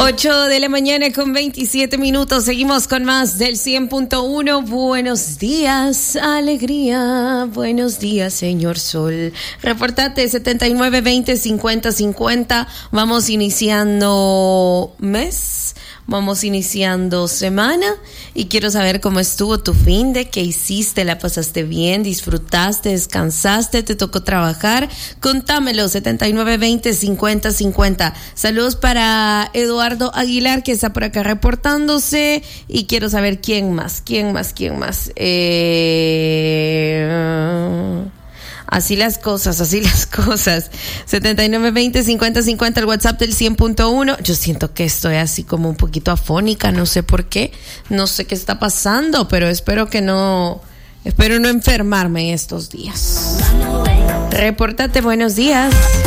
8 de la mañana con 27 minutos. Seguimos con más del 100.1. Buenos días, alegría. Buenos días, señor Sol. Reportate 7920-5050. Vamos iniciando mes. Vamos iniciando semana y quiero saber cómo estuvo tu fin de, qué hiciste, la pasaste bien, disfrutaste, descansaste, te tocó trabajar. Contámelo, 7920-5050. Saludos para Eduardo Aguilar, que está por acá reportándose, y quiero saber quién más. Así las cosas. 7920-5050, el WhatsApp del 100.1. Yo siento que estoy así como un poquito afónica, no sé por qué, no sé qué está pasando, pero espero no enfermarme en estos días. Repórtate, buenos días.